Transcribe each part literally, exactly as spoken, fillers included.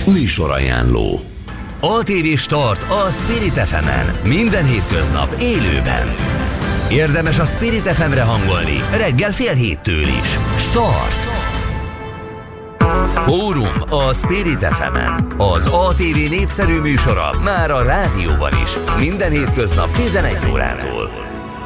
Műsorajánló. á té vé Start a Spirit ef emen. Minden hétköznap élőben. Érdemes a Spirit ef emre hangolni reggel fél héttől is. Start! Fórum a Spirit ef emen. Az á té vé népszerű műsora már a rádióban is. Minden hétköznap tizenegy órától.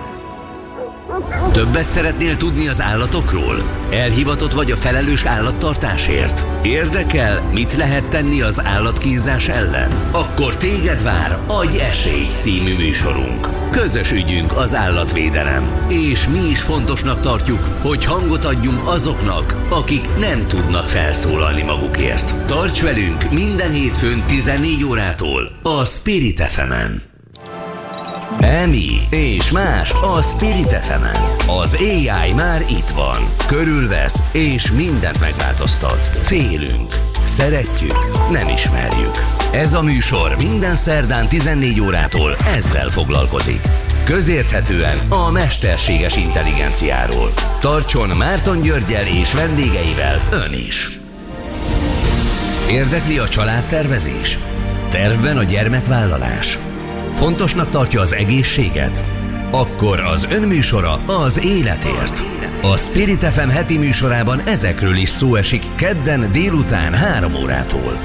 Többet szeretnél tudni az állatokról? Elhivatott vagy a felelős állattartásért? Érdekel, mit lehet tenni az állatkínzás ellen? Akkor téged vár Adj esélyt című műsorunk. Közös ügyünk az állatvédelem. És mi is fontosnak tartjuk, hogy hangot adjunk azoknak, akik nem tudnak felszólalni magukért. Tarts velünk minden hétfőn tizennégy órától a Spirit ef emen. Emi és más a Spirit ef emen. Az á i már itt van. Körülvesz és mindent megváltoztat. Félünk, szeretjük, nem ismerjük. Ez a műsor minden szerdán tizennégy órától ezzel foglalkozik. Közérthetően a mesterséges intelligenciáról. Tartson Márton Györggyel és vendégeivel ön is. Érdekli a családtervezés? Tervben a gyermekvállalás? Fontosnak tartja az egészséget? Akkor az önműsora az életért. A Spirit ef em heti műsorában ezekről is szó esik kedden délután három órától.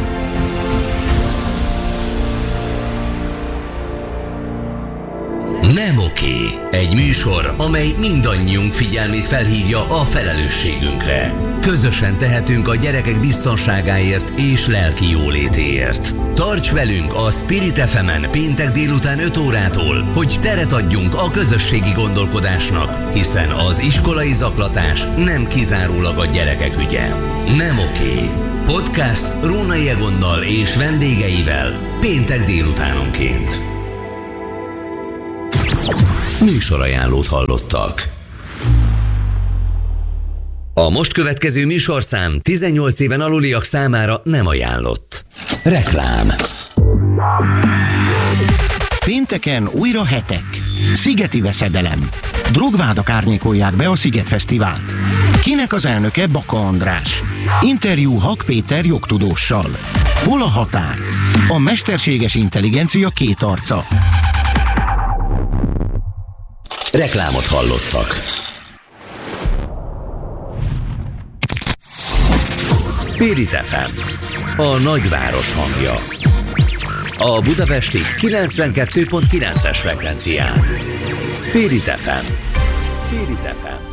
Nem oké. Egy műsor, amely mindannyiunk figyelmét felhívja a felelősségünkre. Közösen tehetünk a gyerekek biztonságáért és lelki jólétéért. Tarts velünk a Spirit ef emen péntek délután öt órától, hogy teret adjunk a közösségi gondolkodásnak, hiszen az iskolai zaklatás nem kizárólag a gyerekek ügye. Nem oké. Podcast Rónai Egonnal és vendégeivel péntek délutánonként. Műsorajánlót hallottak. A most következő műsorszám tizennyolc éven aluliak számára nem ajánlott. Reklám. Pénteken újra hetek. Szigeti veszedelem. Drogvádak árnyékolják be a Sziget Fesztivált. Kinek az elnöke Baka András? Interjú Hak Péter jogtudóssal. Hol a határ? A mesterséges intelligencia két arca. Reklámot hallottak. Spirit ef em, a nagyváros hangja. A budapesti kilencvenkettő pont kilences frekvencián. Spirit ef em. Spirit ef em.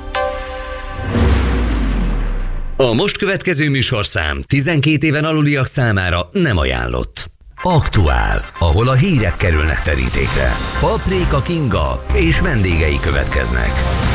A most következő műsorszám tizenkét éven aluliak számára nem ajánlott. Aktuál, ahol a hírek kerülnek terítékre. Paprika Kinga és vendégei következnek.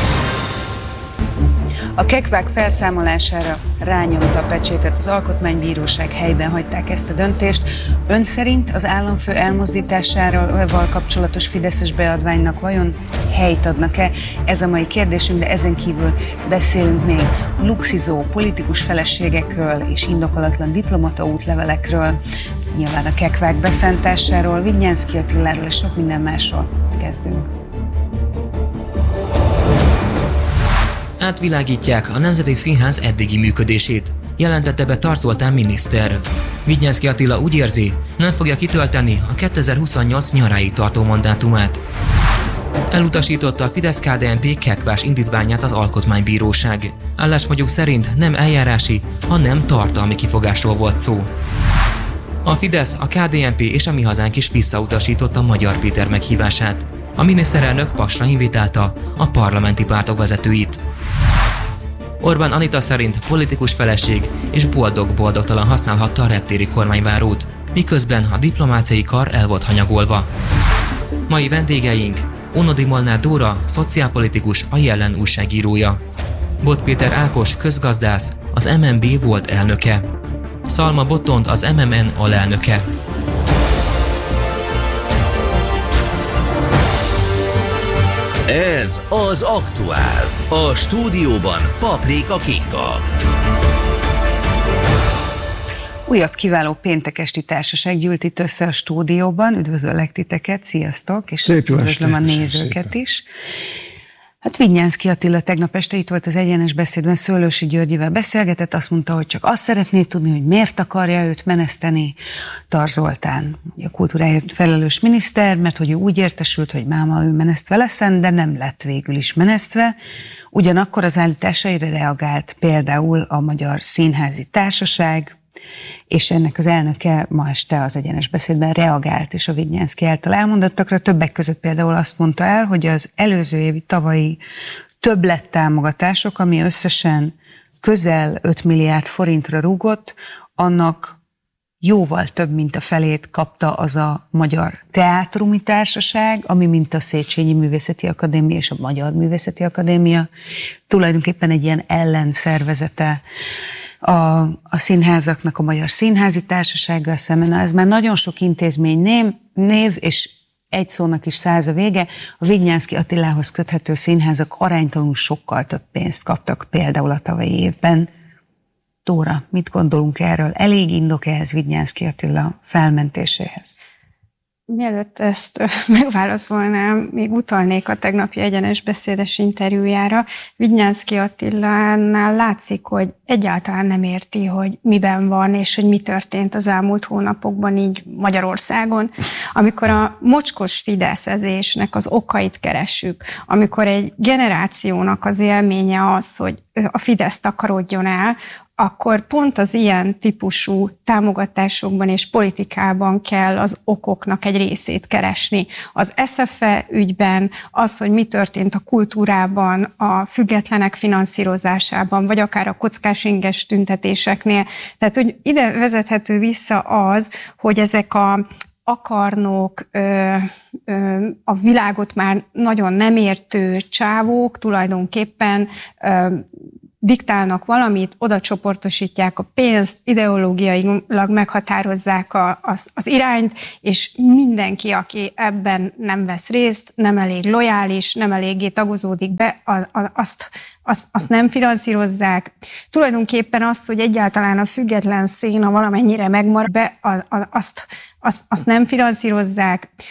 A kekvák felszámolására rányomta a pecsétet az Alkotmánybíróság, helyben hagyták ezt a döntést. Ön szerint az államfő elmozdításával kapcsolatos fideszes beadványnak vajon helyt adnak-e? Ez a mai kérdésünk, de ezen kívül beszélünk még luxizó politikus feleségekről és indokolatlan diplomata útlevelekről, nyilván a kekvák beszántásáról, Vidnyánszky Attiláról és sok minden másról. Kezdünk. Átvilágítják a Nemzeti Színház eddigi működését, jelentette be Tarz Zoltán miniszter. Vidnyánszky Attila úgy érzi, nem fogja kitölteni a kétezer-huszonnyolc nyaráig tartó mandátumát. Elutasította a Fidesz-ká dé en pé kekvás indítványát az Alkotmánybíróság. Álláspontjuk szerint nem eljárási, hanem tartalmi kifogásról volt szó. A Fidesz, a ká dé en pé és a Mi Hazánk is visszautasította Magyar Péter meghívását. A miniszterelnök Paksra invitálta a parlamenti pártok vezetőit. Orbán Anita szerint politikus feleség és boldog-boldogtalan használhatta a reptéri kormányvárót, miközben a diplomáciai kar el volt hanyagolva. Mai vendégeink: Ónodi Molnár Dóra, szociálpolitikus, a Jelen újságírója. Bot Péter Ákos, közgazdász, az em en bé volt elnöke. Szalma Botond, az em em en alelnöke. Ez az Aktuál. A stúdióban Paprika Kinga. Újabb kiváló péntek esti társaság gyűlt itt össze a stúdióban. Üdvözöllek titeket, sziasztok, és szép jó üdvözlöm estét, a nézőket szépen. is. Hát Vidnyánszky Attila tegnap este itt volt az Egyenes Beszédben, Szőlősi Györgyivel beszélgetett, azt mondta, hogy csak azt szeretné tudni, hogy miért akarja őt meneszteni Tar Zoltán, a kultúráért felelős miniszter, mert hogy ő úgy értesült, hogy máma ő menesztve leszen, de nem lett végül is menesztve. Ugyanakkor az állításaira reagált például a Magyar Színházi Társaság, és ennek az elnöke ma este az Egyenes Beszédben reagált, és a Vidnyánszky által elmondottakra többek között például azt mondta el, hogy az előző évi tavalyi többlettámogatások, ami összesen közel öt milliárd forintra rúgott, annak jóval több, mint a felét kapta az a Magyar Teátrumi Társaság, ami mint a Széchenyi Művészeti Akadémia és a Magyar Művészeti Akadémia tulajdonképpen egy ilyen ellenszervezete A, a színházaknak, a Magyar Színházi Társasággal szemben. Ez már nagyon sok intézmény név, név, és egy szónak is száz a vége. A Vidnyánszky Attilához köthető színházak aránytalanul sokkal több pénzt kaptak például a tavalyi évben. Dóra, mit gondolunk erről? Elég indok ehhez Vidnyánszky Attila felmentéséhez? Mielőtt ezt megválaszolnám, még utalnék a tegnapi Egyenes Beszédes interjújára. Vidnyánszky Attilánál látszik, hogy egyáltalán nem érti, hogy miben van, és hogy mi történt az elmúlt hónapokban így Magyarországon. Amikor a mocskos fideszezésnek az okait keressük, amikor egy generációnak az élménye az, hogy a Fidesz takarodjon el, akkor pont az ilyen típusú támogatásokban és politikában kell az okoknak egy részét keresni. Az es ef e ügyben, az, hogy mi történt a kultúrában, a függetlenek finanszírozásában, vagy akár a kockás inges tüntetéseknél. Tehát, hogy ide vezethető vissza az, hogy ezek a akarnok, ö, ö, a világot már nagyon nem értő csávók tulajdonképpen ö, diktálnak valamit, oda csoportosítják a pénzt, ideológiailag meghatározzák a, az, az irányt, és mindenki, aki ebben nem vesz részt, nem elég lojális, nem eléggé tagozódik be, a, a, azt, azt, azt nem finanszírozzák. Tulajdonképpen azt, hogy egyáltalán a független széna valamennyire megmarad be, a, a, azt, azt, azt nem finanszírozzák.